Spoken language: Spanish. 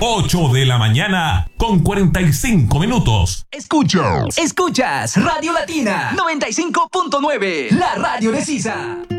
8 de la mañana con 45 minutos. Escuchas Radio Latina 95.9, la radio de Sisa.